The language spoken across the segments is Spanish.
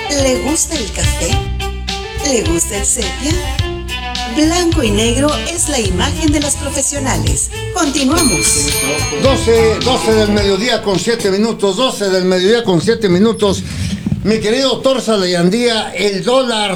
¿Le gusta el café? ¿Le gusta el sepia? Blanco y negro es la imagen de los profesionales. Continuamos. 12 del mediodía con 7 minutos. 12 del mediodía con 7 minutos. Mi querido Torza Leyandía, el dólar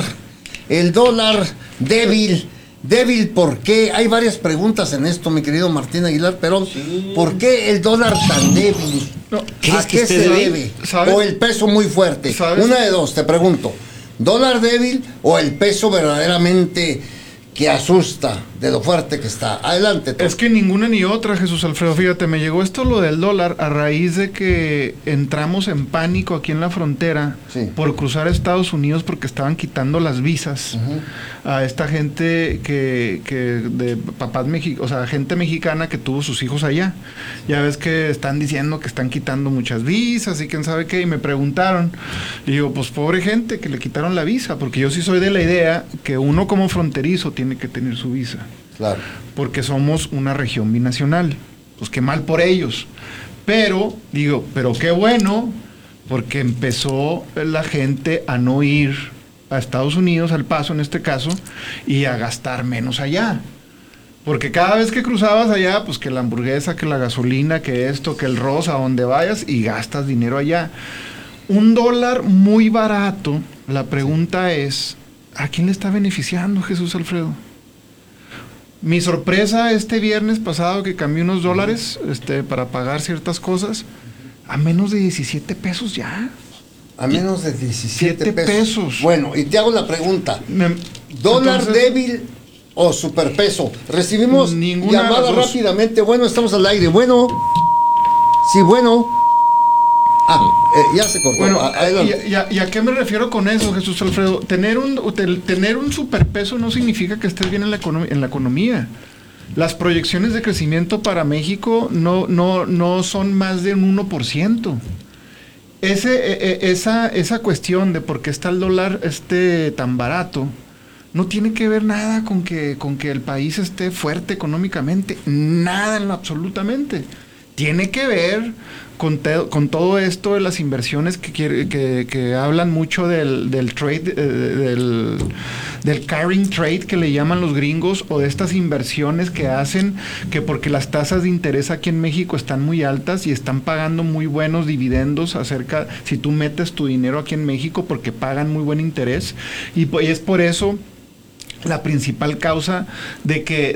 débil. Débil, ¿por qué? Hay varias preguntas en esto, mi querido Martín Aguilar Perón. Sí. ¿Por qué el dólar tan débil? No, ¿a qué se debe? ¿Sabes? ¿O el peso muy fuerte? ¿Sabes? Una de dos, te pregunto. ¿Dólar débil o el peso verdaderamente que asusta de lo fuerte que está? Adelante, Tom. Es que ninguna ni otra, Jesús Alfredo. Fíjate, me llegó esto lo del dólar a raíz de que entramos en pánico aquí en la frontera por cruzar a Estados Unidos porque estaban quitando las visas a esta gente que de papás mexicanos, o sea, gente mexicana que tuvo sus hijos allá. Ya ves que están diciendo que están quitando muchas visas y quién sabe qué, y me preguntaron. Y digo, pues pobre gente que le quitaron la visa, porque yo sí soy de la idea que uno como fronterizo tiene que tener su visa. Claro. Porque somos una región binacional. Pues qué mal por ellos. Pero qué bueno, porque empezó la gente a no ir a Estados Unidos, al Paso en este caso, y a gastar menos allá. Porque cada vez que cruzabas allá, pues que la hamburguesa, que la gasolina, que esto, que el rosa, a donde vayas, y gastas dinero allá. Un dólar muy barato, la pregunta es, ¿a quién le está beneficiando, Jesús Alfredo? Mi sorpresa este viernes pasado que cambié unos dólares para pagar ciertas cosas, a menos de 17 pesos ya. A menos de 17 pesos. Bueno, y te hago la pregunta. ¿Dólar débil o superpeso? Recibimos llamada rápidamente. Bueno, estamos al aire. Bueno. Sí, bueno. Ya se cortó. Bueno, ¿y a qué me refiero con eso, Jesús Alfredo? Tener un superpeso no significa que estés bien en la economía. Las proyecciones de crecimiento para México no son más de un 1%. Esa cuestión de por qué está el dólar tan barato no tiene que ver nada con que el país esté fuerte económicamente, nada en lo absolutamente. Tiene que ver con todo esto de las inversiones que hablan mucho del trade, del carrying trade que le llaman los gringos, o de estas inversiones que hacen que porque las tasas de interés aquí en México están muy altas y están pagando muy buenos dividendos si tú metes tu dinero aquí en México, porque pagan muy buen interés, y es por eso la principal causa de que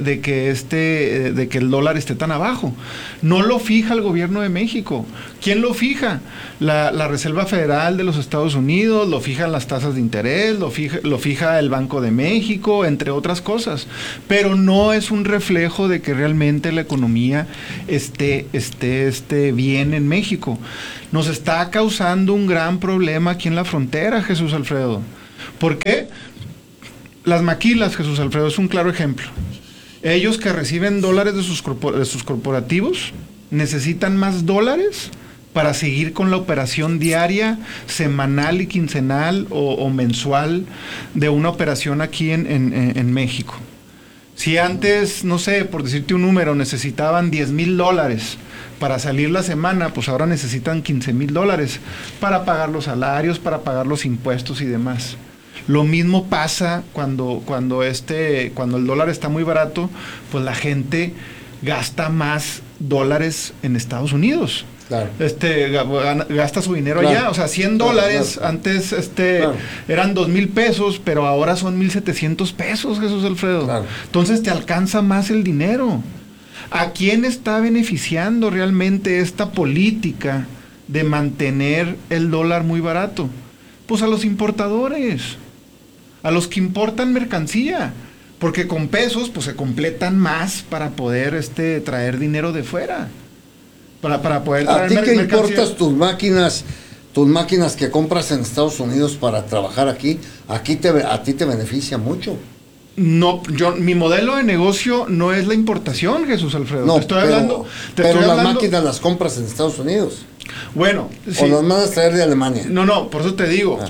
el dólar esté tan abajo. No lo fija el gobierno de México. ¿Quién lo fija? La Reserva Federal de los Estados Unidos, lo fijan las tasas de interés, lo fija el Banco de México, entre otras cosas. Pero no es un reflejo de que realmente la economía esté bien en México. Nos está causando un gran problema aquí en la frontera, Jesús Alfredo. ¿Por qué? Las maquilas, Jesús Alfredo, es un claro ejemplo. Ellos que reciben dólares de sus corporativos necesitan más dólares para seguir con la operación diaria, semanal y quincenal o mensual de una operación aquí en México. Si antes, no sé, por decirte un número, necesitaban $10,000 para salir la semana, pues ahora necesitan $15,000 para pagar los salarios, para pagar los impuestos y demás. Lo mismo pasa cuando el dólar está muy barato, pues la gente gasta más dólares en Estados Unidos. Claro. Gasta su dinero allá. O sea, $100 claro. Antes eran 2,000 pesos, pero ahora son 1,700 pesos, Jesús Alfredo. Claro. Entonces te alcanza más el dinero. ¿A quién está beneficiando realmente esta política de mantener el dólar muy barato? Pues a los importadores, a los que importan mercancía, porque con pesos pues se completan más para poder traer dinero de fuera, para poder traer mercancía. ¿A ti qué importas tus máquinas que compras en Estados Unidos para trabajar aquí? A ti te beneficia mucho. No, mi modelo de negocio no es la importación, Jesús Alfredo. No, pero las máquinas las compras en Estados Unidos. Bueno, o las mandas a traer de Alemania. No, por eso te digo,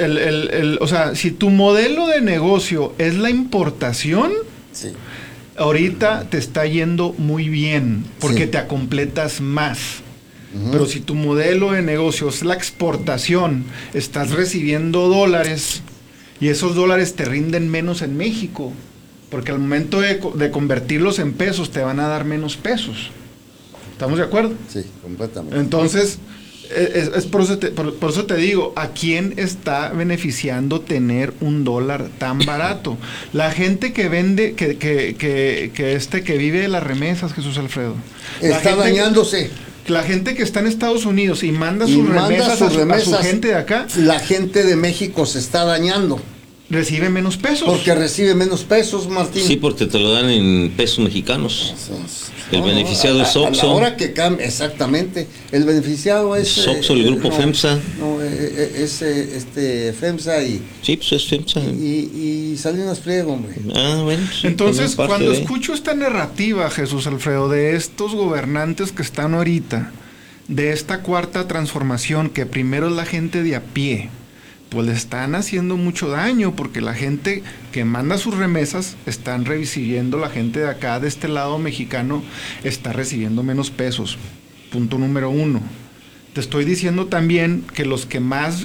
o sea, si tu modelo de negocio es la importación, sí, ahorita te está yendo muy bien, porque te acompletas más. Pero si tu modelo de negocio es la exportación, estás recibiendo dólares y esos dólares te rinden menos en México, porque al momento de convertirlos en pesos te van a dar menos pesos. ¿Estamos de acuerdo? Sí, completamente. Entonces, es por eso te digo, ¿a quién está beneficiando tener un dólar tan barato? La gente que vende, que vive de las remesas, Jesús Alfredo. Está dañándose. La gente que está en Estados Unidos y manda sus remesas a su gente de acá. La gente de México se está dañando. Recibe menos pesos. Porque recibe menos pesos, Martín. Sí, porque te lo dan en pesos mexicanos. El beneficiado es Oxxo. Ahora que cambia, exactamente. El beneficiado es Oxxo, el grupo FEMSA. No, es FEMSA y... Sí, pues es FEMSA. Y Salinas Pliego, hombre. Ah, bueno. Sí, entonces, cuando escucho esta narrativa, Jesús Alfredo, de estos gobernantes que están ahorita, de esta cuarta transformación, que primero es la gente de a pie, pues le están haciendo mucho daño, porque la gente que manda sus remesas están recibiendo, la gente de acá, de este lado mexicano, está recibiendo menos pesos. Punto número 1. Te estoy diciendo también que los que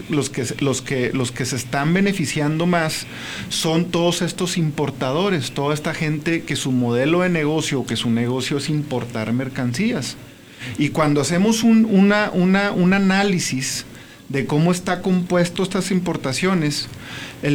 se están beneficiando más son todos estos importadores, toda esta gente que su modelo de negocio, que su negocio es importar mercancías. Y cuando hacemos un análisis de cómo está compuesto estas importaciones, el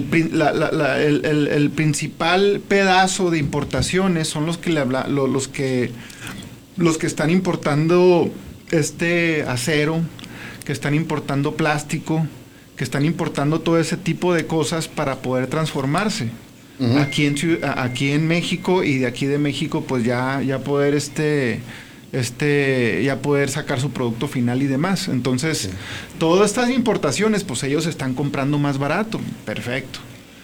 principal pedazo de importaciones son los que están importando acero, que están importando plástico, que están importando todo ese tipo de cosas para poder transformarse. Uh-huh. Aquí en México, y de aquí de México pues ya poder ya poder sacar su producto final y demás. Entonces, sí, todas estas importaciones, pues ellos están comprando más barato. Perfecto.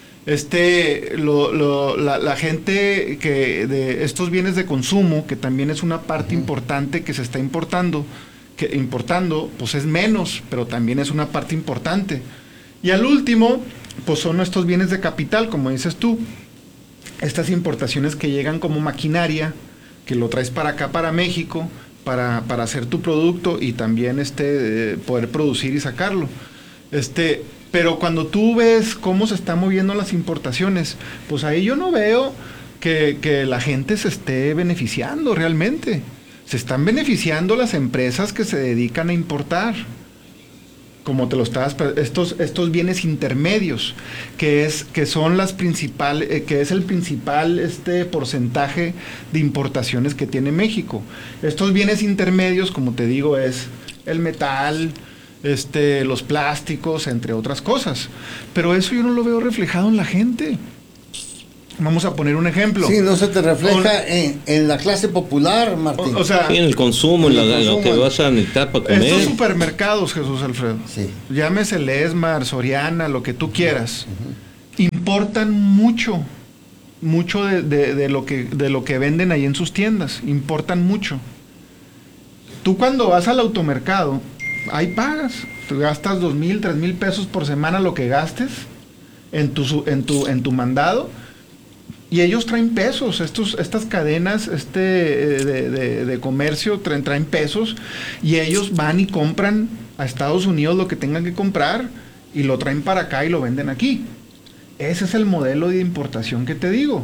La gente que de estos bienes de consumo, que también es una parte importante que se está importando, pues es menos, pero también es una parte importante. Y al último, pues son estos bienes de capital, como dices tú, estas importaciones que llegan como maquinaria, que lo traes para acá, para México, para hacer tu producto y también poder producir y sacarlo. Pero cuando tú ves cómo se están moviendo las importaciones, pues ahí yo no veo que la gente se esté beneficiando realmente. Se están beneficiando las empresas que se dedican a importar, como te lo estabas, estos bienes intermedios, que son las principales, que es el principal porcentaje de importaciones que tiene México. Estos bienes intermedios, como te digo, es el metal, los plásticos, entre otras cosas. Pero eso yo no lo veo reflejado en la gente. Vamos a poner un ejemplo. Sí, no se te refleja en la clase popular, Martín. O sea, sí, en el consumo, en lo que vas a necesitar para comer. Estos supermercados, Jesús Alfredo, sí, llámese Esmar, Soriana, lo que tú quieras, importan mucho de lo que venden ahí en sus tiendas. Importan mucho. Tú cuando vas al automercado, ahí pagas. Tú gastas 2,000, 3,000 pesos por semana lo que gastes en tu mandado. Y ellos traen pesos, estas cadenas de comercio traen pesos, y ellos van y compran a Estados Unidos lo que tengan que comprar y lo traen para acá y lo venden aquí. Ese es el modelo de importación que te digo.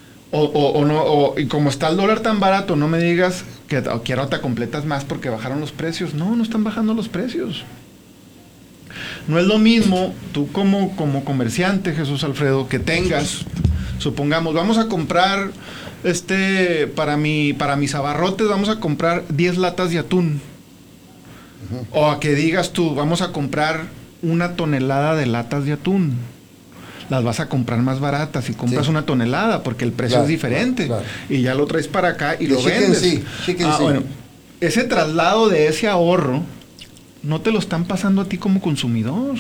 Y como está el dólar tan barato, no me digas que ahora te completas más porque bajaron los precios. No están bajando los precios. No es lo mismo tú como comerciante, Jesús Alfredo, que tengas... Supongamos, vamos a comprar, para mis abarrotes, vamos a comprar 10 latas de atún. Uh-huh. O a que digas tú, vamos a comprar 1 tonelada de latas de atún. Las vas a comprar más baratas si compras una tonelada, porque el precio es diferente. Claro. Y ya lo traes para acá y lo vendes. Sí. Bueno, ese traslado de ese ahorro, no te lo están pasando a ti como consumidor.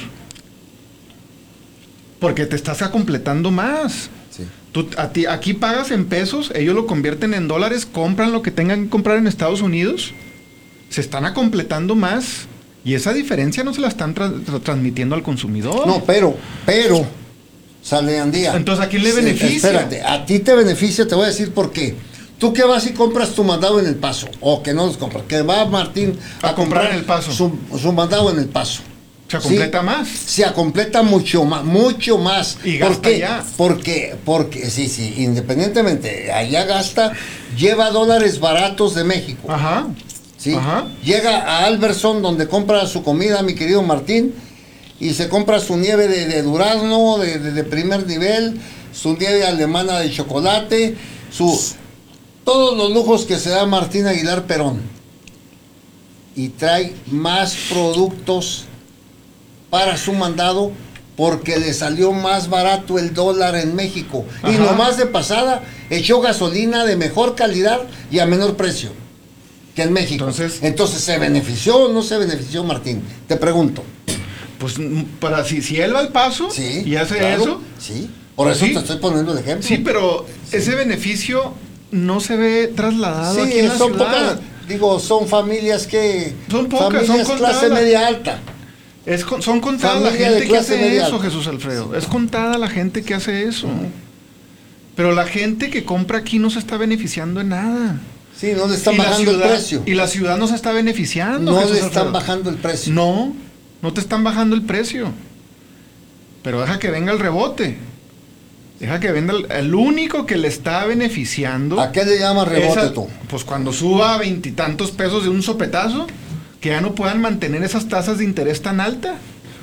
Porque te estás completando más. Sí. Aquí pagas en pesos, ellos lo convierten en dólares, compran lo que tengan que comprar en Estados Unidos, se están acompletando más, y esa diferencia no se la están transmitiendo al consumidor. No, pero, sale Andía. Entonces, ¿a quién le beneficia? Espérate, a ti te beneficia, te voy a decir por qué. ¿Tú qué vas y compras tu mandado en El Paso? O que no los compras, que va Martín a comprar en El Paso. Su mandado en El Paso. ¿Se completa más? Se completa mucho más. ¿Y gasta allá? Porque, sí, independientemente, allá gasta, lleva dólares baratos de México. Ajá. Sí. Ajá. Llega a Alberson, donde compra su comida, mi querido Martín, y se compra su nieve de durazno, de primer nivel, su nieve alemana de chocolate, todos los lujos que se da Martín Aguilar Perón. Y trae más productos para su mandado porque le salió más barato el dólar en México. Ajá. Y nomás de pasada echó gasolina de mejor calidad y a menor precio que en México. Entonces ¿se benefició o no se benefició Martín? Te pregunto. Pues si él va al Paso y hace eso. Sí, por eso te estoy poniendo el ejemplo. Sí, pero ese beneficio no se ve trasladado aquí en la ciudad. Son familias que... Son pocas, familias son clase media alta. Son contada la gente que hace eso, Jesús Alfredo. Es contada la gente que hace eso. Pero la gente que compra aquí no se está beneficiando en nada. Sí, no le están bajando el precio. Y la ciudad no se está beneficiando. No le están bajando el precio. No te están bajando el precio. Pero deja que venga el rebote. Deja que venga el único que le está beneficiando. ¿A qué le llamas rebote tú? Pues cuando suba 20 y tantos pesos de un sopetazo, que ya no puedan mantener esas tasas de interés tan altas.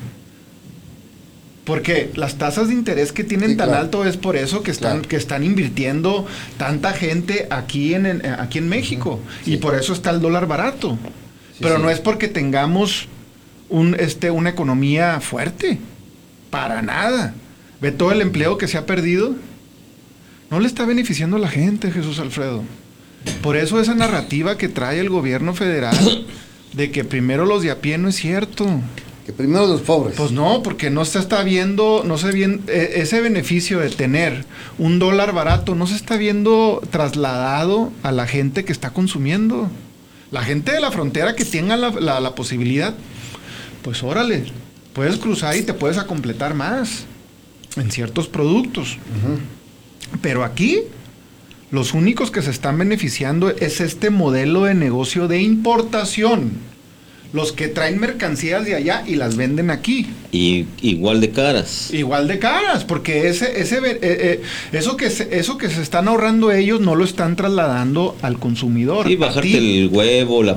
Porque las tasas de interés que tienen tan alto es por eso que están invirtiendo tanta gente aquí en México. Y por eso está el dólar barato. Pero no es porque tengamos una economía fuerte. Para nada. Ve todo el empleo que se ha perdido. No le está beneficiando a la gente, Jesús Alfredo. Por eso esa narrativa que trae el gobierno federal de que primero los de a pie no es cierto. Que primero los pobres. Pues no, porque no se está viendo, ese beneficio de tener un dólar barato no se está viendo trasladado a la gente que está consumiendo. La gente de la frontera que tenga la posibilidad, pues órale, puedes cruzar y te puedes completar más en ciertos productos. Pero aquí los únicos que se están beneficiando es este modelo de negocio de importación. Los que traen mercancías de allá y las venden aquí. Y igual de caras. Igual de caras, porque eso que se están ahorrando ellos no lo están trasladando al consumidor. Sí, bajarte el huevo, la